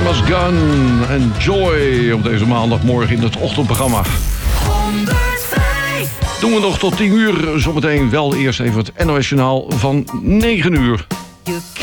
Was Gone en Joy op deze maandagmorgen in het ochtendprogramma. 105. Doen we nog tot 10 uur. Zometeen wel eerst even het NOS Journaal van 9 uur.